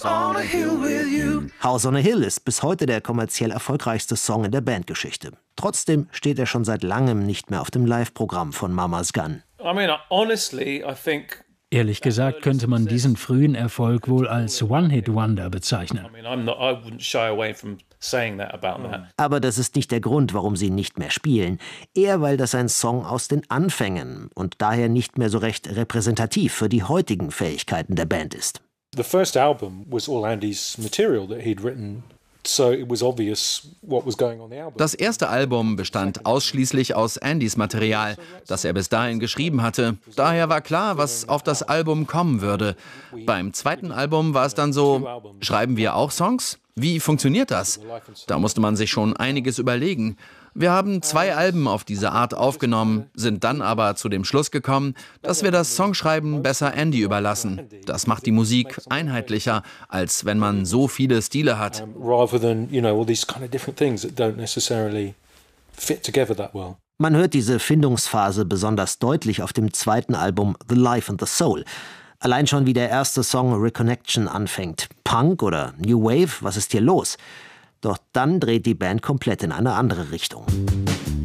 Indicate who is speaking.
Speaker 1: House on a Hill ist bis heute der kommerziell erfolgreichste Song in der Bandgeschichte. Trotzdem steht er schon seit langem nicht mehr auf dem Live-Programm von Mama's Gun.
Speaker 2: Ehrlich gesagt könnte man diesen frühen Erfolg wohl als One-Hit-Wonder bezeichnen.
Speaker 1: Aber das ist nicht der Grund, warum sie ihn nicht mehr spielen. Eher, weil das ein Song aus den Anfängen und daher nicht mehr so recht repräsentativ für die heutigen Fähigkeiten der Band ist.
Speaker 3: The first album was all Andy's material that he'd written. So it was obvious what was going on the album.
Speaker 4: Das erste Album bestand ausschließlich aus Andys Material, das er bis dahin geschrieben hatte. Daher war klar, was auf das Album kommen würde. Beim zweiten Album war es dann so, schreiben wir auch Songs? Wie funktioniert das? Da musste man sich schon einiges überlegen. Wir haben 2 Alben auf diese Art aufgenommen, sind dann aber zu dem Schluss gekommen, dass wir das Songschreiben besser Andy überlassen. Das macht die Musik einheitlicher, als wenn man so viele Stile hat.
Speaker 1: Man hört diese Findungsphase besonders deutlich auf dem zweiten Album The Life and the Soul. Allein schon wie der erste Song Reconnection anfängt. Punk oder New Wave, was ist hier los? Doch dann dreht die Band komplett in eine andere Richtung.